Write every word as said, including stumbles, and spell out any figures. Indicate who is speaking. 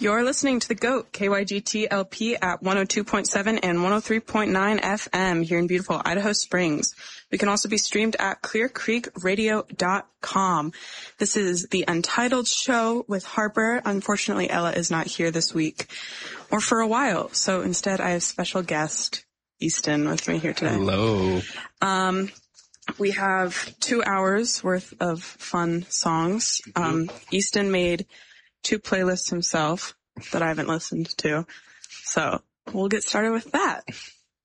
Speaker 1: You're listening to The GOAT, K Y G T L P at one oh two point seven and one oh three point nine F M here in beautiful Idaho Springs. We can also be streamed at clear creek radio dot com. This is the Untitled Show with Harper. Unfortunately, Ella is not here this week or for a while, so instead I have special guest Easton with me here today.
Speaker 2: Hello.
Speaker 1: Um, we have two hours worth of fun songs. Um, Easton made two playlists himself that I haven't listened to. So we'll get started with that.